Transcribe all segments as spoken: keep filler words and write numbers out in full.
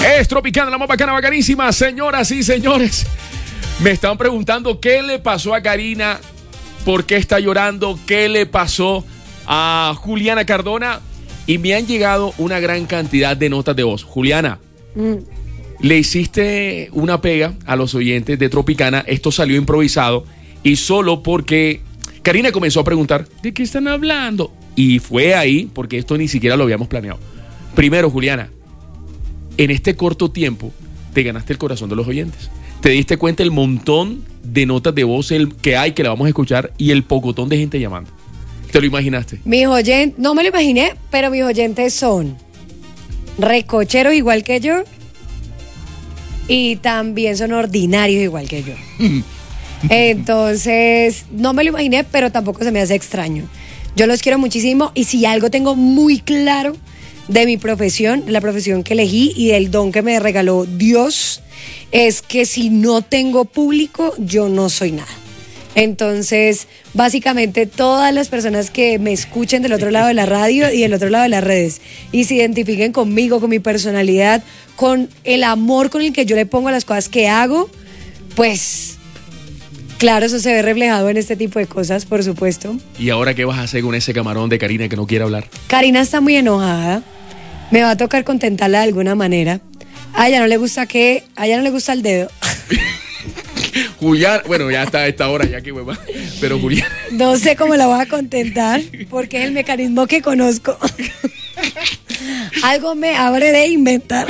Es Tropicana, la más bacana, bacanísima. Señoras y señores, me están preguntando qué le pasó a Karina, por qué está llorando, qué le pasó a Juliana Cardona. Y me han llegado una gran cantidad de notas de voz. Juliana, mm. le hiciste una pega a los oyentes de Tropicana. Esto salió improvisado y solo porque Karina comenzó a preguntar ¿de qué están hablando? Y fue ahí porque esto ni siquiera lo habíamos planeado. Primero, Juliana, en este corto tiempo te ganaste el corazón de los oyentes. Te diste cuenta el montón de notas de voz el que hay, que la vamos a escuchar, y el pocotón de gente llamando. ¿Te lo imaginaste? Mis oyentes, no me lo imaginé, pero mis oyentes son recocheros igual que yo y también son ordinarios igual que yo. Entonces, no me lo imaginé, pero tampoco se me hace extraño. Yo los quiero muchísimo y si algo tengo muy claro de mi profesión, de la profesión que elegí y del don que me regaló Dios, es que si no tengo público, yo no soy nada. Entonces, básicamente todas las personas que me escuchen del otro lado de la radio y del otro lado de las redes y se identifiquen conmigo, con mi personalidad, con el amor con el que yo le pongo a las cosas que hago, pues claro, eso se ve reflejado en este tipo de cosas, por supuesto. ¿Y ahora qué vas a hacer con ese camarón de Karina que no quiere hablar? Karina está muy enojada. Me va a tocar contentarla de alguna manera. A ella no le gusta que, a ella no le gusta el dedo. Julián, bueno, ya está a esta hora, ya que hueva. Pero Julián. No sé cómo la voy a contentar, porque es el mecanismo que conozco. Algo me abre de inventar.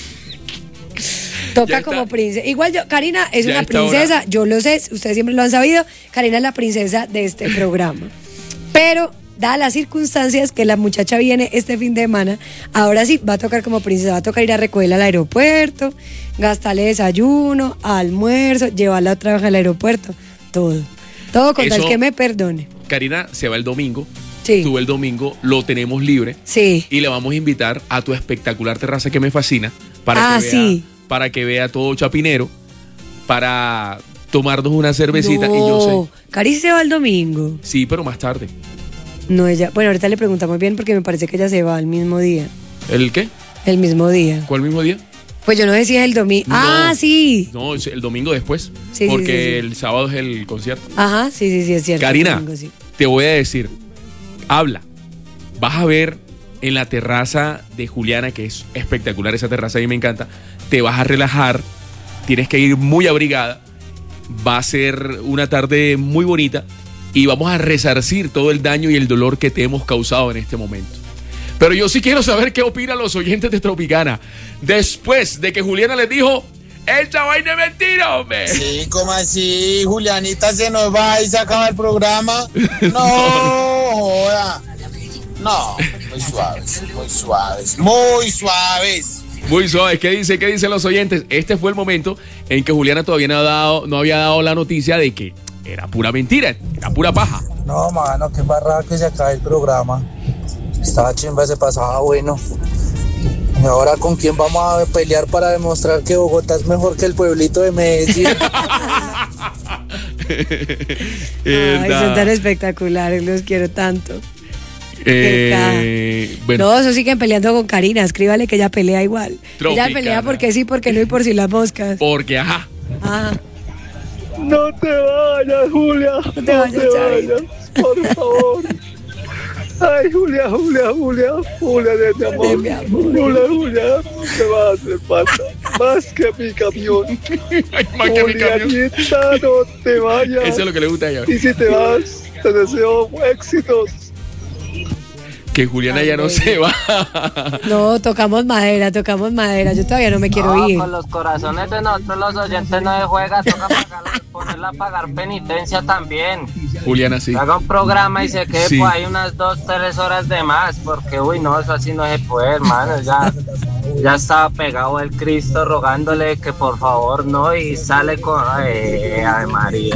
Toca como princesa. Igual yo, Karina es ya una princesa, hora. Yo lo sé, ustedes siempre lo han sabido. Karina es la princesa de este programa. Pero, dadas las circunstancias que la muchacha viene este fin de semana, ahora sí va a tocar como princesa, va a tocar ir a recogerla al aeropuerto, gastarle desayuno, almuerzo, llevarla otra vez al aeropuerto, todo. Todo con tal que me perdone. Karina se va el domingo. Sí. Tú el domingo lo tenemos libre. Sí. Y le vamos a invitar a tu espectacular terraza que me fascina para ah, que vea, sí. para que vea todo Chapinero, para tomarnos una cervecita. No, y yo sé. Cari se va el domingo. Sí, pero más tarde. No, ella. Bueno, ahorita le preguntamos bien porque me parece que ella se va el mismo día. ¿El qué? El mismo día. ¿Cuál mismo día? Pues yo no decía el domingo. No, ah, sí. No, el domingo después. Sí, porque sí, sí, sí. el sábado es el concierto. Ajá, sí, sí, sí, es cierto. Karina, domingo, sí. te voy a decir, habla. Vas a ver en la terraza de Juliana, que es espectacular esa terraza, a mí me encanta. Te vas a relajar, tienes que ir muy abrigada. Va a ser una tarde muy bonita y vamos a resarcir todo el daño y el dolor que te hemos causado en este momento. Pero yo sí quiero saber qué opinan los oyentes de Tropicana después de que Juliana les dijo: ¡esta vaina es mentira, hombre! Sí, ¿cómo así? Julianita se nos va y se acaba el programa. No, joda. No, muy suaves, muy suaves, muy suaves. Muy suaves. ¿Qué dice? ¿Qué dicen los oyentes? Este fue el momento en que Juliana todavía no, ha dado, no había dado la noticia de que era pura mentira, era pura paja. No, mano, qué barra que se acabe el programa. Estaba chimba, se pasaba bueno. Y ahora, ¿con quién vamos a pelear para demostrar que Bogotá es mejor que el pueblito de Medellín? Ay, son tan espectaculares, los quiero tanto. Eh, bueno. No, eso siguen peleando con Karina. Escríbale que ella pelea igual. Tropicana. Ella pelea porque sí, porque no y por si las moscas. Porque ajá. Ajá. No te vayas, Julia. No te no vayas, te vayas, por favor. Ay, Julia, Julia, Julia, Julia de mi amor. De mi amor. Julia, Julia, te vas a hacer falta. Más que mi camión. Ay, más que mi camión. Julianita, no te vayas. Eso es lo que le gusta a ella. Y si te vas, te deseo éxitos. Que Juliana Ay, ya no baby. se va. No, tocamos madera, tocamos madera. Yo todavía no me quiero no, ir. Con los corazones de nosotros los oyentes no se juega, toca pagar, ponerla a pagar penitencia también. Juliana sí. Haga un programa y se quede Sí. por ahí unas dos, tres horas de más, porque uy no, eso así no se puede, hermano. Ya, ya estaba pegado el Cristo rogándole que por favor no, y sale con eh, Ave María.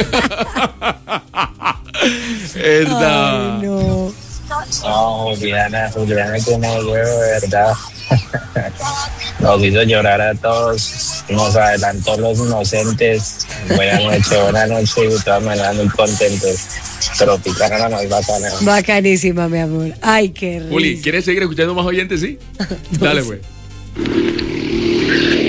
Esta. Ay, no. No, Juliana, Juliana tiene huevo, de verdad. Nos hizo llorar a todos, nos adelantó los inocentes. Buenas noches, buenas noches, y de todas maneras muy contentos. Tropicana la más bacana. Bacanísima, mi amor. Ay, qué rico. Juli, ¿quieres seguir escuchando más oyentes? Sí. No Dale, sé. pues.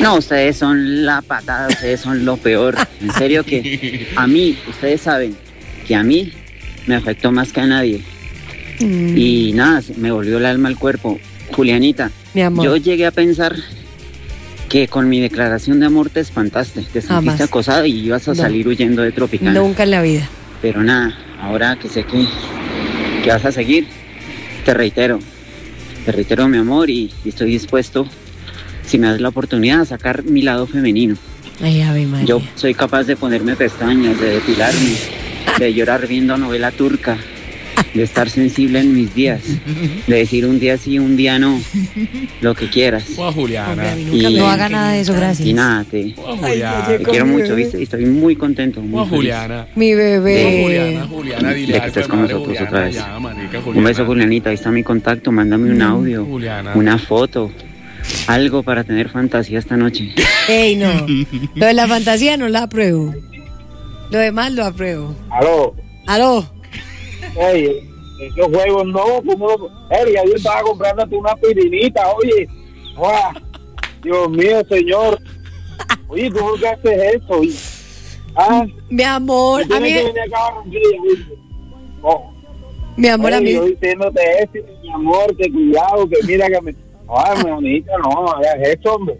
No, ustedes son la patada, ustedes son lo peor. En serio que a mí, ustedes saben que a mí me afectó más que a nadie. Mm. Y nada, me volvió el alma al cuerpo. Julianita, mi amor, yo llegué a pensar que con mi declaración de amor te espantaste, te sentiste Jamás. acosada y ibas a No. salir huyendo de Tropicana. Nunca en la vida. Pero nada, ahora que sé que, que vas a seguir, te reitero, te reitero mi amor y, y estoy dispuesto, si me das la oportunidad, a sacar mi lado femenino. Ay, Ave María. Yo soy capaz de ponerme pestañas, de depilarme, de llorar viendo novela turca, de estar sensible en mis días, de decir un día sí, un día no, lo que quieras. Oh, Juliana. Y, no haga nada de eso, gracias. Y nada, te, Oh, Juliana. te quiero mucho, ¿viste? Y estoy muy contento, muy Oh, feliz. Juliana. Mi bebé. Oh, Juliana, Juliana, dile De que algo, estés con madre, nosotros Juliana, otra vez. ya, marica, Un Juliana. beso, Julianita, ahí está mi contacto, mándame un audio, Juliana. una foto, algo para tener fantasía esta noche. Ey, no. Lo de la fantasía no la apruebo. Lo demás lo apruebo. Aló. Aló. Ey, esos juegos no, como Ey, yo estaba comprándote una pirinita, oye. ¡Guau! Dios mío, señor. Oye, ¿tú por qué haces eso? Oye? Ah, Mi amor, a mí, tienes que venir acá a Barranquilla, oye. Oh. mi amor, a Ey, mí. yo diciéndote esto, mi amor, que cuidado, que mira que me... Ay, mi amiguita, no, hagas eso, hombre.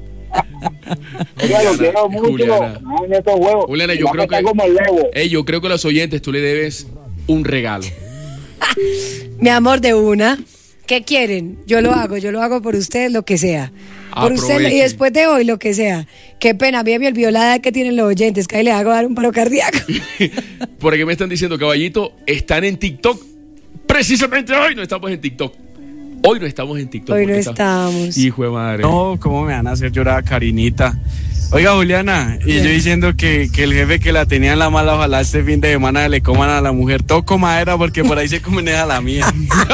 Oiga, lo quiero mucho, Juliana. no en estos huevos. Juliana, yo Va a creo estar que- como el Lego. Ey, yo creo que a los oyentes tú le debes un regalo. Mi amor, de una. ¿Qué quieren? Yo lo hago, yo lo hago por ustedes, lo que sea. Por usted, y Aprovechen. después de hoy, lo que sea. Qué pena, a mí me olvidó la edad que tienen los oyentes, que ahí les hago dar un paro cardíaco. Por aquí me están diciendo, caballito, están en TikTok. Precisamente hoy no estamos en TikTok. Hoy no estamos en TikTok. Hoy no porque estamos. Hijo de madre. No, ¿cómo me van a hacer llorar a Karinita? Oiga, Juliana, y yo diciendo que, que el jefe que la tenía en la mala, ojalá este fin de semana le coman a la mujer. Toco madera porque por ahí se comen a la mía.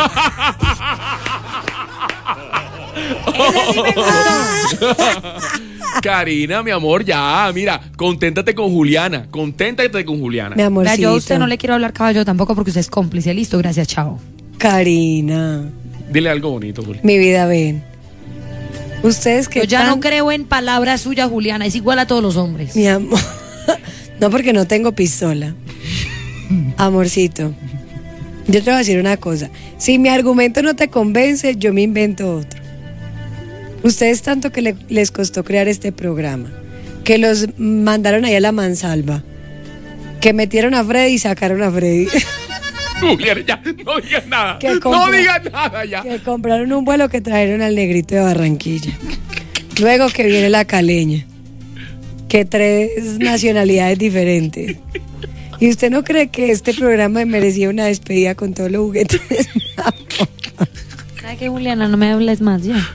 Karina, mi amor, ya, mira, conténtate con Juliana. Conténtate con Juliana. Mi Vea, amorcito. yo a usted no le quiero hablar caballo tampoco porque usted es cómplice. Listo, gracias, chao. Karina, Dile algo bonito, Juliana. mi vida, ven. Ustedes que Yo ya tan- no creo en palabras suyas, Juliana. Es igual a todos los hombres. Mi amor. No, porque no tengo pistola. Amorcito. Yo te voy a decir una cosa. Si mi argumento no te convence, yo me invento otro. Ustedes tanto que le- les costó crear este programa, que los mandaron ahí a la mansalva, que metieron a Freddy y sacaron a Freddy, Juliana, ya, no digas nada. Que No compra- digas nada ya. que compraron un vuelo que trajeron al negrito de Barranquilla. Luego que viene la caleña, que tres nacionalidades diferentes. ¿Y usted no cree que este programa merecía una despedida con todos los juguetes? ¿Sabe qué, Juliana? No me hables más ya.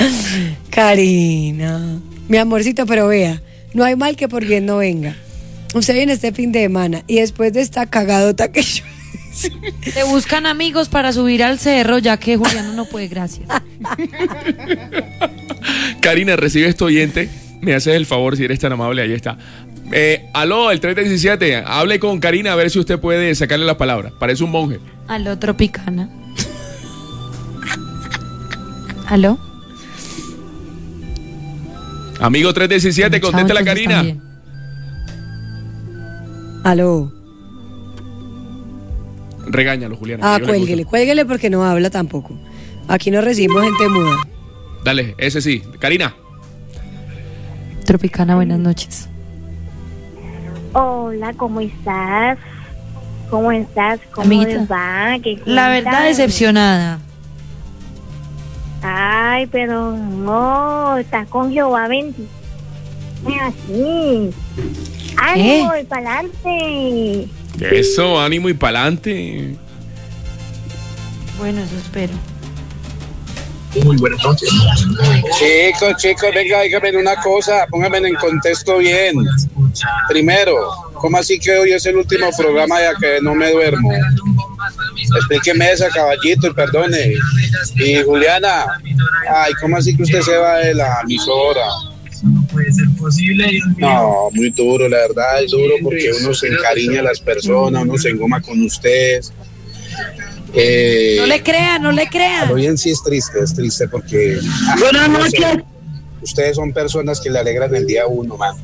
Karina, mi amorcito, pero vea, no hay mal que por bien no venga. Usted viene este fin de semana y después de esta cagadota que yo Te buscan amigos para subir al cerro, ya que Juliana no puede, gracias. Karina, recibe este oyente. Me haces el favor si eres tan amable, ahí está. Eh, aló, el tres diecisiete, hable con Karina a ver si usted puede sacarle las palabras. Parece un monje. Aló, Tropicana. ¿Aló? Amigo tres diecisiete, Chao, contéstale a entonces Karina. también. Aló. Regáñalo, Juliana. Ah, que yo le cuélguele, gusto. cuélguele porque no habla tampoco. Aquí no recibimos gente muda. Dale, ese sí. Karina. Tropicana, buenas noches. Hola, ¿cómo estás? ¿Cómo estás? ¿Cómo Amiguita, les va? ¿Qué La verdad, cuentas? decepcionada. Ay, pero no, estás con Jehová bendito. Así. ¡Ánimo y pa'lante! Eso, ánimo y pa'lante. Bueno, eso espero. Muy buenas noches. Chicos, chicos, venga, díganme una cosa, pónganme en contexto bien. Primero, ¿cómo así que hoy es el último programa ya que no me duermo? Explíqueme esa, caballito, y perdone. Y Juliana, ay, ¿cómo así que usted se va de la emisora? No puede ser posible. No, muy duro, la verdad, es duro porque uno se encariña a las personas, uno se engoma con ustedes. Eh, No le crea, no le a crea. lo bien sí es triste, es triste porque... Buenas noches. ustedes son personas que le alegran el día a uno, man.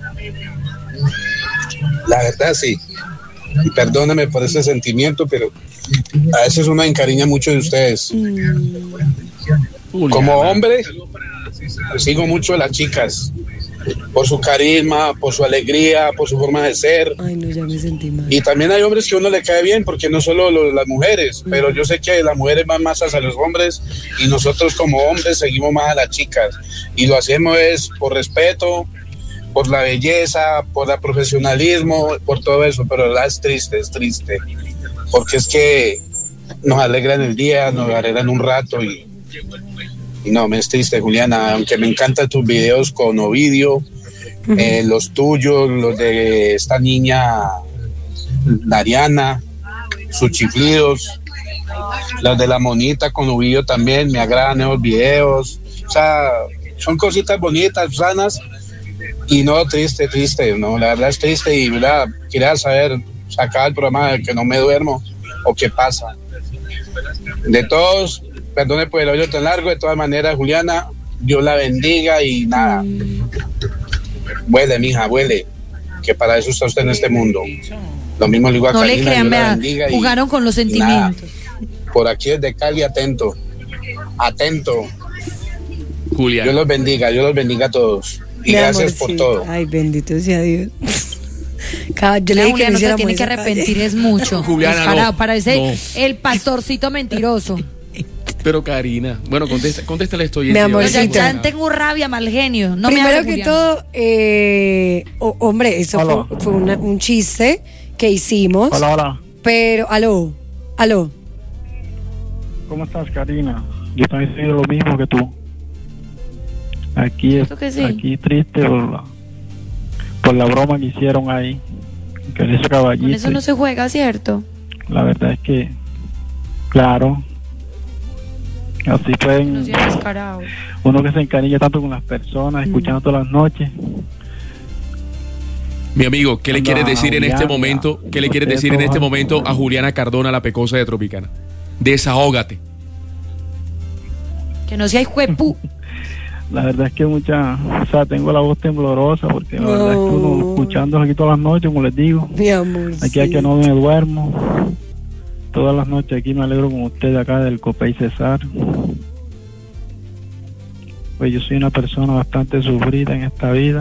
La verdad, sí. Y perdóname por ese sentimiento, pero a veces uno encariña mucho de ustedes. Como hombre, sigo mucho a las chicas. Por su carisma, por su alegría, por su forma de ser. Ay, no, ya me sentí mal. Y también hay hombres que a uno le cae bien, porque no solo lo, las mujeres, mm. pero yo sé que las mujeres van más hacia los hombres y nosotros como hombres seguimos más a las chicas. Y lo hacemos es por respeto, por la belleza, por el profesionalismo, por todo eso. Pero la verdad es triste, es triste. Porque es que nos alegran el día, nos alegran un rato y... Y no, me es triste, Juliana, aunque me encantan tus videos con Ovidio, uh-huh. eh, los tuyos, los de esta niña Dariana, sus chiflidos, los de la monita con Ovidio también, me agradan esos videos, o sea, son cositas bonitas, sanas, y no, triste, triste, no, la verdad es triste y, ¿verdad? Quería saber, sacar el programa de que no me duermo, o qué pasa. De todos... Perdone por el hoyo tan largo, de todas maneras, Juliana, Dios la bendiga y nada. Huele, mija, huele, que para eso está usted en este mundo. Lo mismo le digo a no Karina, le crean, Dios la vea, bendiga. jugaron y, con los sentimientos. Nada. Por aquí desde Cali, atento, atento. Julián. Dios los bendiga, Dios los bendiga a todos. Y Mi gracias amorcito. por todo. Ay, bendito sea Dios. Cada, yo le dije Julián que no no se tiene que arrepentir, calle. es mucho. Juliana, Descarado, no, parece no. el pastorcito mentiroso. Pero Karina, bueno, contesta, contéstale esto. Mi amorcito. Ya, ya tengo rabia, mal genio. No Primero me hagas, que Julián. todo, eh, oh, hombre, eso Hola. fue, fue una- un chiste que hicimos. Hola, hola. Pero, aló, aló. ¿Cómo estás, Karina? Yo también soy lo mismo que tú. Aquí, es, que sí. aquí triste por la, por la broma que hicieron ahí. Que le hizo Caballito. Con eso no se juega, ¿cierto? La verdad es que, claro, así pueden, No seas descarado. uno que se encariña tanto con las personas, escuchando todas las noches. Mi amigo, ¿qué le Anda, quieres decir en este Juliana, momento? ¿Qué le quieres ustedes decir en este todos- momento a Juliana Cardona, la pecosa de Tropicana? Desahógate. Que no sea hijo de pu. La verdad es que mucha, o sea, tengo la voz temblorosa porque la No. verdad es que uno escuchando aquí todas las noches, como les digo, Mi amor. aquí hay que no me duermo. Todas las noches aquí me alegro con ustedes acá del Copey Cesar. Pues yo soy una persona bastante sufrida en esta vida.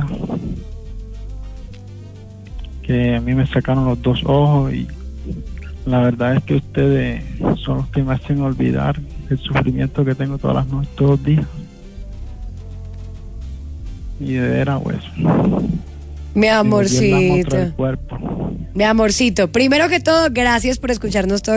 Que a mí me sacaron los dos ojos y la verdad es que ustedes son los que me hacen olvidar el sufrimiento que tengo todas las noches, todos los días. Y de veras, pues. Mi amorcito. El cuerpo. Mi amorcito. Primero que todo, gracias por escucharnos todo